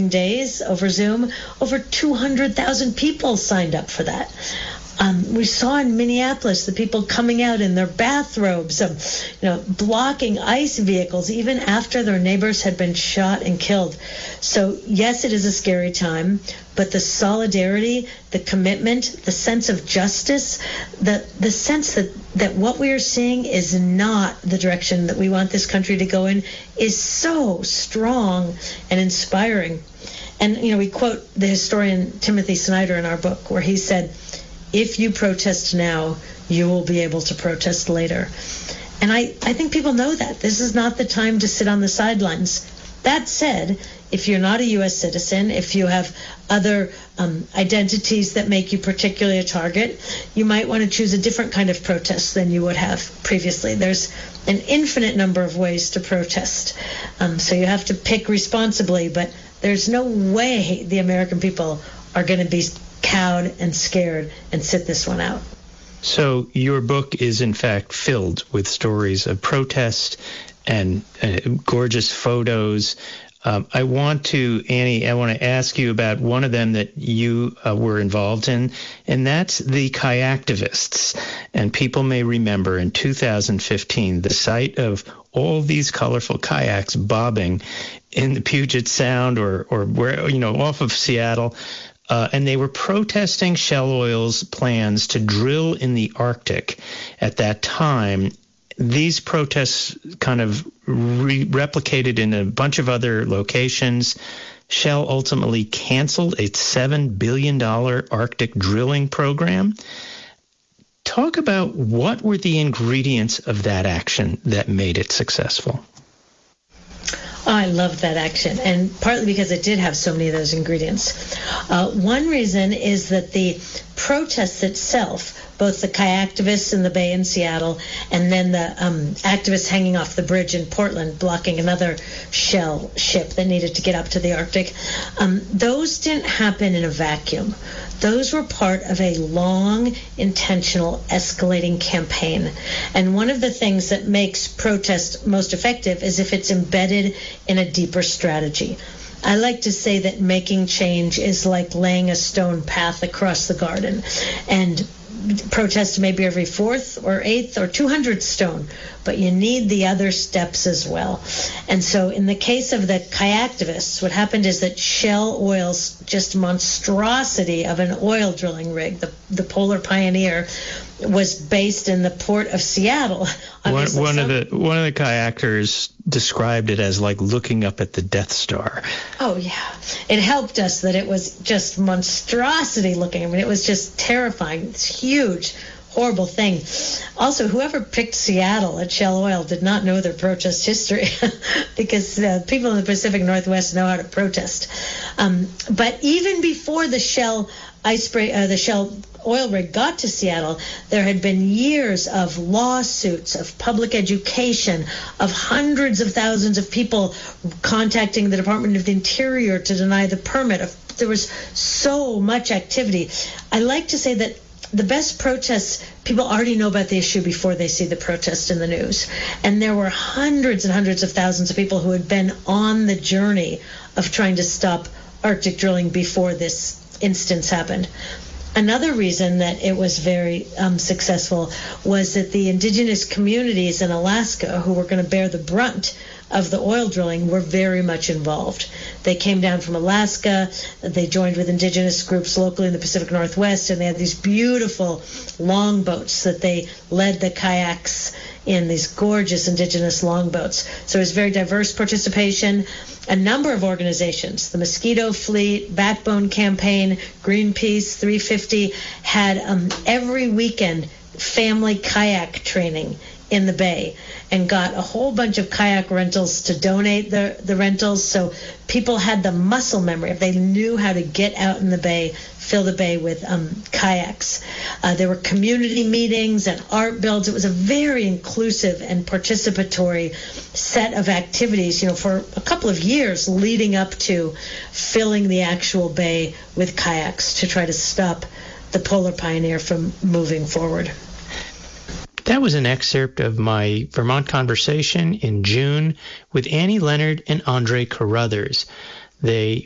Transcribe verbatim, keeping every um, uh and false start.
nine days over Zoom. Over two hundred thousand people signed up for that. Um, we saw in Minneapolis the people coming out in their bathrobes, um, you know, blocking ICE vehicles even after their neighbors had been shot and killed. So, yes, it is a scary time, but the solidarity, the commitment, the sense of justice, the the sense that, that what we are seeing is not the direction that we want this country to go in is so strong and inspiring. And, you know, we quote the historian Timothy Snyder in our book where he said, if you protest now, you will be able to protest later. And I, I think people know that. This is not the time to sit on the sidelines. That said, if you're not a U S citizen, if you have other um, identities that make you particularly a target, you might want to choose a different kind of protest than you would have previously. There's an infinite number of ways to protest. Um, so you have to pick responsibly, but there's no way the American people are going to be cowed and scared and sit this one out. So your book is in fact filled with stories of protest and uh, gorgeous photos. Um, I want to, Annie, I want to ask you about one of them that you uh, were involved in, and that's the Kayaktivists. And people may remember in two thousand fifteen, the sight of all these colorful kayaks bobbing in the Puget Sound or, or where, you know, off of Seattle. Uh, and they were protesting Shell Oil's plans to drill in the Arctic at that time. These protests kind of re- replicated in a bunch of other locations. Shell ultimately canceled a seven billion dollars Arctic drilling program. Talk about what were the ingredients of that action that made it successful. Oh, I loved that action, and partly because it did have so many of those ingredients. Uh, one reason is that the protests itself, both the kayaktivists in the Bay in Seattle and then the um, activists hanging off the bridge in Portland blocking another Shell ship that needed to get up to the Arctic, um, those didn't happen in a vacuum. Those were part of a long, intentional, escalating campaign. And one of the things that makes protest most effective is if it's embedded in a deeper strategy. I like to say that making change is like laying a stone path across the garden. And protest maybe every fourth or eighth or two hundredth stone, but you need the other steps as well. And so in the case of the kayaktivists, what happened is that Shell Oil's just monstrosity of an oil drilling rig, the, the Polar Pioneer, was based in the port of Seattle. One, one of the one of the kayakers described it as like looking up at the Death Star. Oh yeah, it helped us that it was just monstrosity looking. I mean, it was just terrifying. It's huge, horrible thing. Also, whoever picked Seattle at Shell Oil did not know their protest history, because uh, people in the Pacific Northwest know how to protest. Um, but even before the Shell ice spray, uh, the Shell oil rig got to Seattle, there had been years of lawsuits, of public education, of hundreds of thousands of people contacting the Department of the Interior to deny the permit. There was so much activity. I like to say that the best protests, people already know about the issue before they see the protest in the news. And there were hundreds and hundreds of thousands of people who had been on the journey of trying to stop Arctic drilling before this instance happened. Another reason that it was very um, successful was that the indigenous communities in Alaska who were going to bear the brunt of the oil drilling were very much involved. They came down from Alaska, they joined with indigenous groups locally in the Pacific Northwest, and they had these beautiful longboats that they led the kayaks in, these gorgeous indigenous longboats. So it was very diverse participation. A number of organizations, the Mosquito Fleet, Backbone Campaign, Greenpeace, three fifty, had um, every weekend family kayak training in the Bay, and got a whole bunch of kayak rentals to donate the, the rentals. So people had the muscle memory. If they knew how to get out in the Bay, fill the Bay with um, kayaks. Uh, there were community meetings and art builds. It was a very inclusive and participatory set of activities, you know, for a couple of years leading up to filling the actual Bay with kayaks to try to stop the Polar Pioneer from moving forward. That was an excerpt of my Vermont conversation in June with Annie Leonard and Andre Carruthers. They